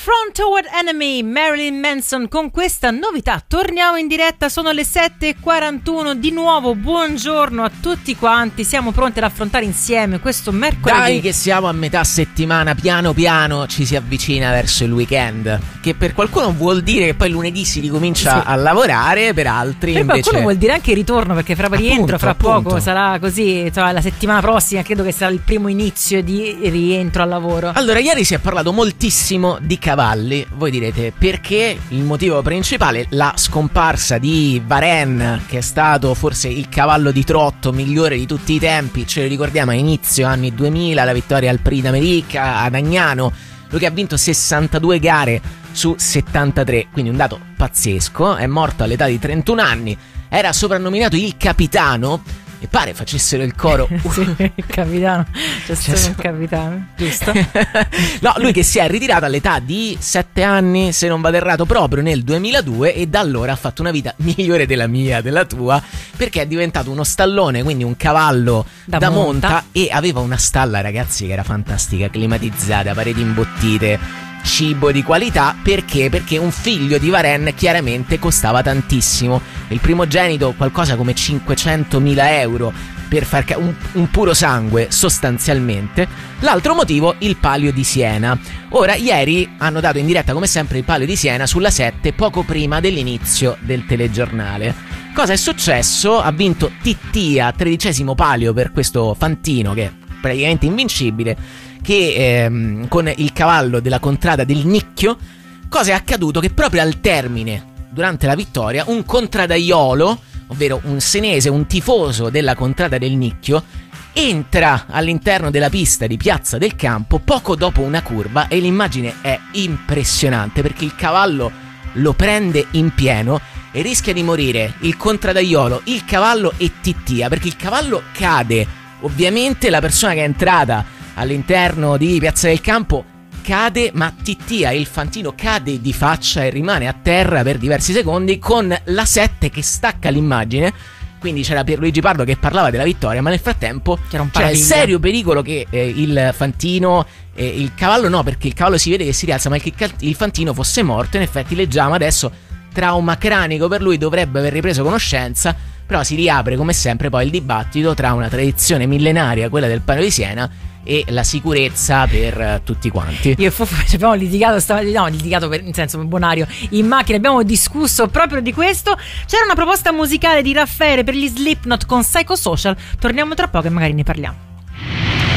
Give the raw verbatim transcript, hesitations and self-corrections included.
Front Toward Enemy, Marilyn Manson. Con questa novità torniamo in diretta, sono le sette e quarantuno. Di nuovo buongiorno a tutti quanti, siamo pronti ad affrontare insieme questo mercoledì. Dai che siamo a metà settimana, piano piano ci si avvicina verso il weekend, che per qualcuno vuol dire che poi lunedì si ricomincia sì. a lavorare, per altri per invece qualcuno vuol dire anche il ritorno, perché fra rientro appunto, fra appunto. poco sarà così, insomma, la settimana prossima credo che sarà il primo inizio di rientro al lavoro. Allora, ieri si è parlato moltissimo di cavalli. Voi direte perché? Il motivo principale, la scomparsa di Varenne, che è stato forse il cavallo di trotto migliore di tutti i tempi. Ce lo ricordiamo a inizio anni duemila, la vittoria al Prix d'Amérique ad Agnano, lui che ha vinto sessantadue gare su settantatré, quindi un dato pazzesco. È morto all'età di trentuno anni, era soprannominato il capitano e pare facessero il coro. Sì, il capitano, c'è stato un capitano, giusto? No, lui che si è ritirato all'età di sette anni, se non vado errato, proprio nel duemiladue, e da allora ha fatto una vita migliore della mia, della tua, perché è diventato uno stallone, quindi un cavallo da, da monta. monta, e aveva una stalla, ragazzi, che era fantastica, climatizzata, pareti imbottite, cibo di qualità. Perché? Perché un figlio di Varenne chiaramente costava tantissimo. Il primogenito qualcosa come cinquecentomila euro per far ca- un, un puro sangue sostanzialmente. L'altro motivo, il Palio di Siena. Ora, ieri hanno dato in diretta come sempre il Palio di Siena sulla sette, poco prima dell'inizio del telegiornale. Cosa è successo? Ha vinto Tittia, tredicesimo palio per questo fantino che è praticamente invincibile, che ehm, con il cavallo della contrada del Nicchio. Cosa è accaduto? Che proprio al termine, durante la vittoria, un contradaiolo, ovvero un senese, un tifoso della contrada del Nicchio, entra all'interno della pista di Piazza del Campo poco dopo una curva, e l'immagine è impressionante perché il cavallo lo prende in pieno e rischia di morire il contradaiolo, il cavallo e Tittia, perché il cavallo cade. Ovviamente la persona che è entrata all'interno di Piazza del Campo cade, ma Tittia, il fantino, cade di faccia e rimane a terra per diversi secondi, con la sette che stacca l'immagine. Quindi c'era Pierluigi Pardo che parlava della vittoria, ma nel frattempo c'era un c'era il serio pericolo che eh, il fantino, eh, il cavallo no, perché il cavallo si vede che si rialza, ma che il, il fantino fosse morto. In effetti leggiamo adesso trauma cranico per lui, dovrebbe aver ripreso conoscenza. Però si riapre come sempre poi il dibattito tra una tradizione millenaria, quella del Palio di Siena, e la sicurezza per tutti quanti. Io e Fufo ci abbiamo litigato, stav- no, litigato per, in senso bonario, in macchina, abbiamo discusso proprio di questo. C'era una proposta musicale di Raffaele per gli Slipknot con Psychosocial. Torniamo tra poco e magari ne parliamo.